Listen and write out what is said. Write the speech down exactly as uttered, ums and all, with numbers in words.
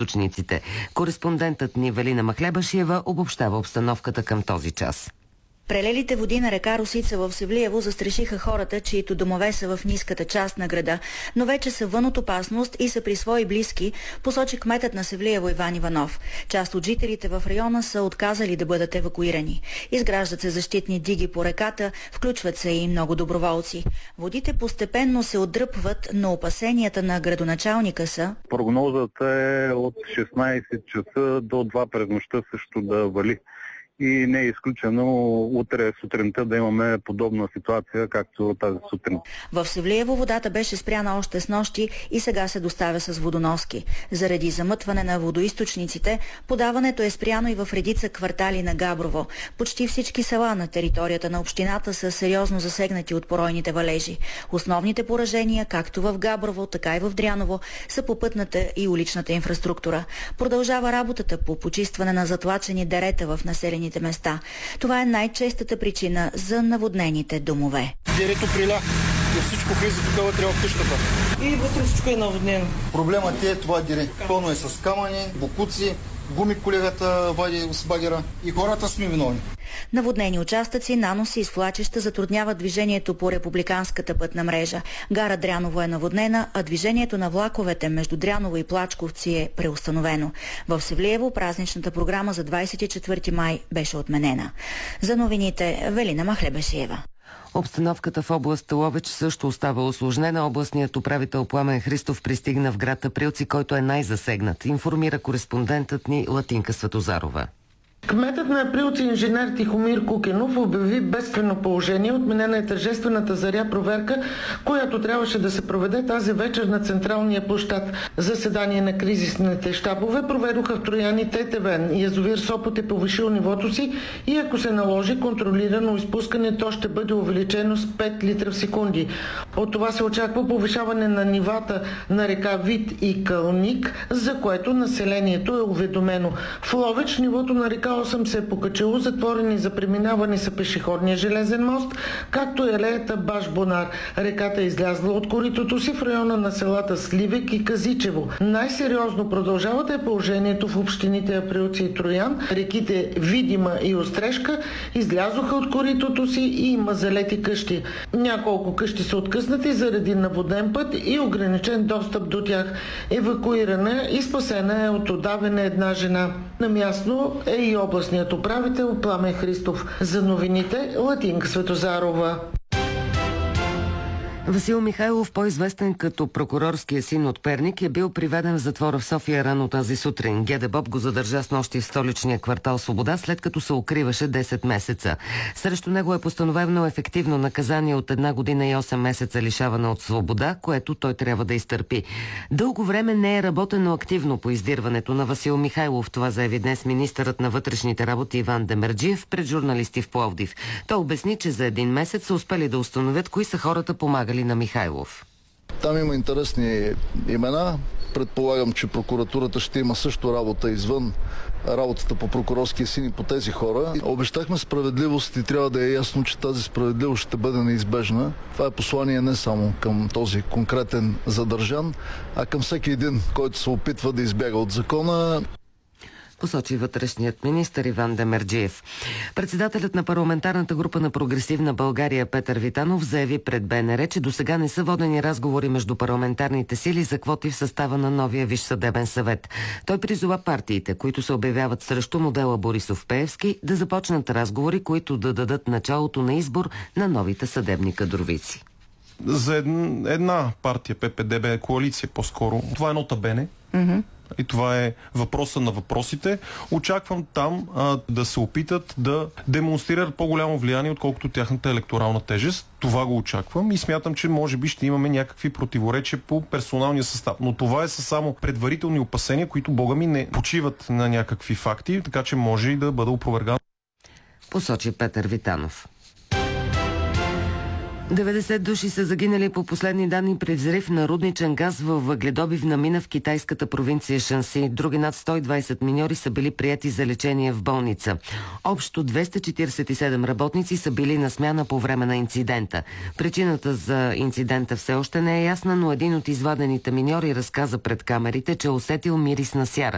водоизточниците. Кореспондентът ни Велина Махлебашиева обобщава обстановката към този час. Прелелите води на река Росица в Севлиево застрашиха хората, чието домове са в ниската част на града, но вече са вън от опасност и са при свои близки, посочи кметът на Севлиево Иван Иванов. Част от жителите в района са отказали да бъдат евакуирани. Изграждат се защитни диги по реката, включват се и много доброволци. Водите постепенно се отдръпват, но опасенията на градоначалника са... Прогнозата е от шестнайсет часа до два през нощта също да вали. И не е изключено утре сутринта да имаме подобна ситуация, както тази сутрин. В Севлиево водата беше спряна още с нощи и сега се доставя с водоноски. Заради замътване на водоизточниците, подаването е спряно и в редица квартали на Габрово. Почти всички села на територията на общината са сериозно засегнати от поройните валежи. Основните поражения, както в Габрово, така и в Дряново, са по пътната и уличната инфраструктура. Продължава работата по почистване на затлачени дерета в населени места. Това е най-честата причина за наводнените домове. Дерето приля и всичко влиза тук вътре в къщата. И вътре всичко е наводнено. Проблемът е това дере. Пълно е с камъни, бокуци, гуми колегата вади с багера и хората сме виновни. Наводнени участъци, наноси и свлачища затрудняват движението по републиканската пътна мрежа. Гара Дряново е наводнена, а движението на влаковете между Дряново и Плачковци е преустановено. В Севлиево празничната програма за двайсет и четвърти май беше отменена. За новините Велина Махлебашиева. Обстановката в област Ловеч също остава усложнена. Областният управител Пламен Христов пристигна в град Априлци, който е най-засегнат. Информира кореспондентът ни Латинка Светозарова. Кметът на Априлци инженер Тихомир Кукенов обяви бедствено положение. Отменена е тържествената заря проверка, която трябваше да се проведе тази вечер на централния площад. Заседание на кризисните щабове проведоха в Троян и Тетевен. Язовир Сопот е повишил нивото си и ако се наложи контролирано изпускане, то ще бъде увеличено с пет литра в секунди. От това се очаква повишаване на нивата на река Вит и Кълник, за което населението е уведомено. В Ловеч нивото на река осем се е покачило, затворени за преминаване са пешеходния железен мост, както и алеята Баш Бонар. Реката е излязла от коритото си в района на селата Сливек и Казичево. Най-сериозно продължават е положението в общините Априлци и Троян. Реките Видима и Острешка излязоха от коритото си и има залети къщи. Няколко къщи са откъснати заради наводнен път и ограничен достъп до тях. Евакуирана и спасена е от удавена една жена. На място е и областният управител Пламен Христов. За новините Латинка Светозарова. Васил Михайлов, по-известен като прокурорския син от Перник, е бил приведен в затвора в София рано тази сутрин. ГДБОП го задържа с нощи в столичния квартал Свобода, след като се укриваше десет месеца. Срещу него е постановено ефективно наказание от една година и осем месеца лишаване от свобода, което той трябва да изтърпи. Дълго време не е работено активно по издирването на Васил Михайлов. Това заяви днес министърът на вътрешните работи Иван Демерджиев пред журналисти в Пловдив. Той обясни, че за един месец са успели да установят кои са хората, помагали на Михайлов. Там има интересни имена. Предполагам, че прокуратурата ще има също работа извън работата по прокурорския син и по тези хора. Обещахме справедливост и трябва да е ясно, че тази справедливост ще бъде неизбежна. Това е послание не само към този конкретен задържан, а към всеки един, който се опитва да избяга от закона. Посочи вътрешният министър Иван Демерджиев. Председателят на парламентарната група на Прогресивна България Петър Витанов заяви пред БНР, че досега не са водени разговори между парламентарните сили за квоти в състава на новия Висш съдебен съвет. Той призова партиите, които се обявяват срещу модела Борисов-Пеевски, да започнат разговори, които да дадат началото на избор на новите съдебни кадровици. За една партия, П П Д Б, коалиция по-скоро, това е нота бене. Mm-hmm. И това е въпроса на въпросите. Очаквам там а, да се опитат да демонстрират по-голямо влияние, отколкото тяхната електорална тежест. Това го очаквам и смятам, че може би ще имаме някакви противоречия по персоналния състав. Но това е са само предварителни опасения, които, бога ми, не почиват на някакви факти, така че може и да бъде опровергано. Посочи Петър Витанов. деветдесет души са загинали по последни данни при взрив на рудничен газ във въгледобивна мина в китайската провинция Шанси. Други над сто и двайсет миньори са били приети за лечение в болница. Общо двеста четирийсет и седем работници са били на смяна по време на инцидента. Причината за инцидента все още не е ясна, но един от извадените миньори разказа пред камерите, че усетил мирис на сяра.